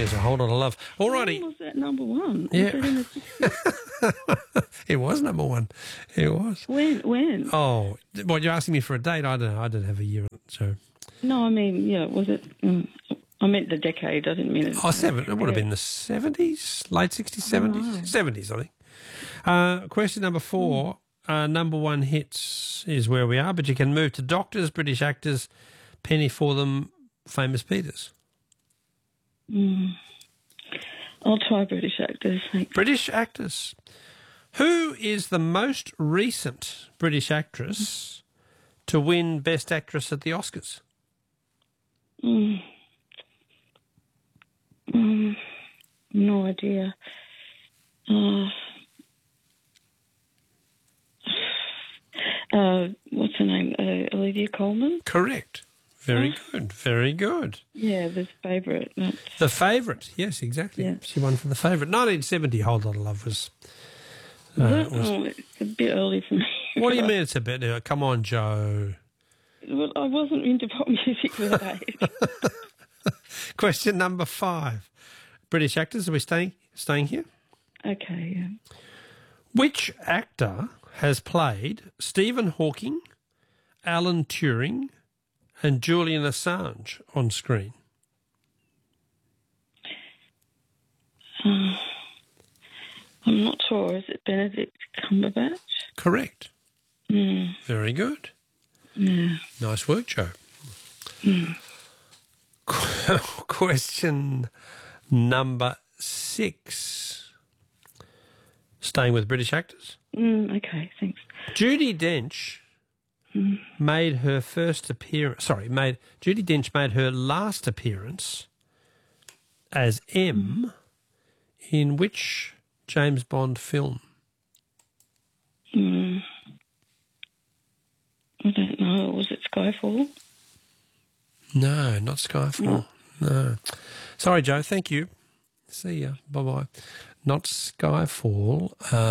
There's a whole lot of love. All righty. When was that number one? Yeah. Was it in the 60s? It was number one. It was. When? Oh, what, you're asking me for a date? I don't know. I didn't have a year on it, so. No, I mean, yeah, was it... I meant the decade. I didn't mean it. Oh, it would have been the 70s, late 60s, 70s. 70s, I think. Question number 4. Number one hits is where we are, but you can move to Doctors, British Actors, Penny for Them, Famous Peters. I'll try British Actors. Thanks. British Actors. Who is the most recent British actress to win Best Actress at the Oscars? No idea. What's her name? Olivia Colman? Correct. Very good. Very good. Yeah, The Favourite. The Favourite. Yes, exactly. Yeah. She won for The Favourite. 1970, Whole Lot of Love was... it's a bit early for me. What do you mean it's a bit... Come on, Joe. Well, I wasn't into pop music for that age. Question number 5. British actors, are we staying here? Okay, yeah. Which actor has played Stephen Hawking, Alan Turing and Julian Assange on screen? I'm not sure. Is it Benedict Cumberbatch? Correct. Very good. Yeah. Nice work, Joe. Question number 6. Staying with British actors. Okay, thanks. Judi Dench made her first appearance. Judi Dench made her last appearance as M in which James Bond film? I don't know. Was it Skyfall? No, not Skyfall. No. Sorry, Joe. Thank you. See ya. Bye-bye. Not Skyfall.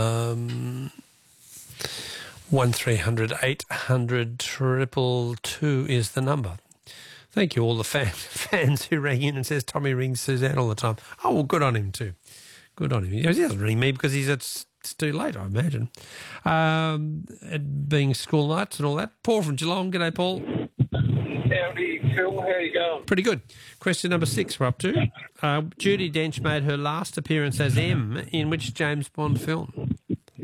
1300 800 222 is the number. Thank you, all the fans who rang in and says Tommy rings Suzanne all the time. Oh, well, good on him too. Good on him. He doesn't ring me because it's too late, I imagine. It being school nights and all that. Paul from Geelong. G'day, Paul. Howdy, Phil. How you going? Pretty good. Question number 6 we're up to. Judi Dench made her last appearance as M in which James Bond film?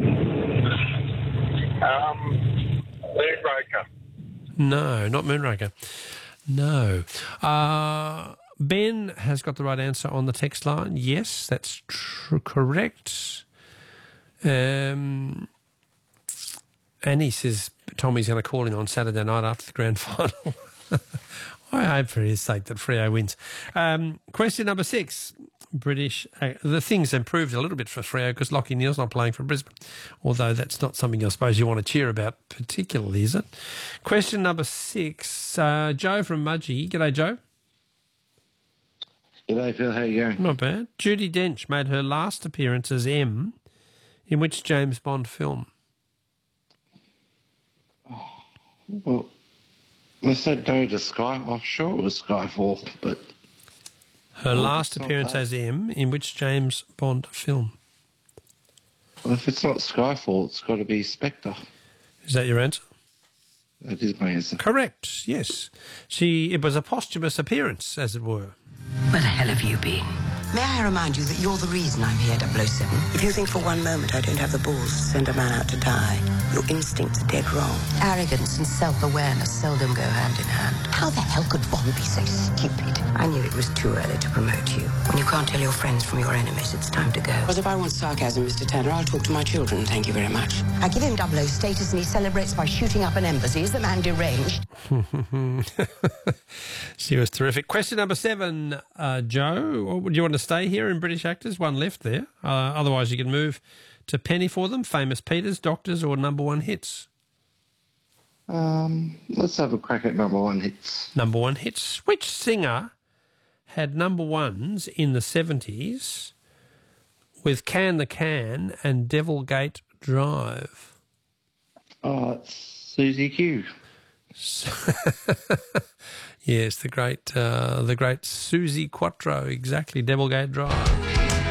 Moonraker. No, not Moonraker. No. Ben has got the right answer on the text line. Yes, that's correct. Annie says Tommy's going to call in on Saturday night after the grand final. I hope for his sake that Freo wins. Question number 6. The things improved a little bit for Freo because Lachie Neale's not playing for Brisbane, although that's not something I suppose you want to cheer about particularly, is it? Question number 6. Joe from Mudgee. G'day, Joe. G'day, Phil. How you going? Not bad. Judi Dench made her last appearance as M in which James Bond film? Well, they said go to Sky. I'm sure it was Skyfall, but... Her last appearance as M in which James Bond film? Well, if it's not Skyfall, it's got to be Spectre. Is that your answer? That is my answer. Correct, yes. It was a posthumous appearance, as it were. Where the hell have you been? May I remind you that you're the reason I'm here, 007? If you think for one moment I don't have the balls to send a man out to die, your instincts are dead wrong. Arrogance and self-awareness seldom go hand in hand. How the hell could Bond be so stupid? I knew it was too early to promote you. When you can't tell your friends from your enemies, it's time to go. But if I want sarcasm, Mr. Tanner, I'll talk to my children, thank you very much. I give him 00 status and he celebrates by shooting up an embassy. Is the man deranged? She was terrific. Question number 7, Joe. Or would you want to stay here in British actors? One left there. Otherwise, you can move to Penny for Them, Famous Peters, Doctors, or number one hits. Let's have a crack at number one hits. Number one hits. Which singer had number ones in the 70s with Can the Can and Devilgate Drive? Oh, it's Susie Q. Yes, the great Susie Quattro, exactly, Devilgate Drive.